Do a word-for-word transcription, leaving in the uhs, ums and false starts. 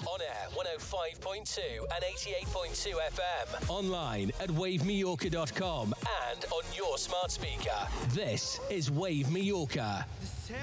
On air, one oh five point two and eighty-eight point two F M. Online at wave mallorca dot com and on your smart speaker. This is Wave Mallorca.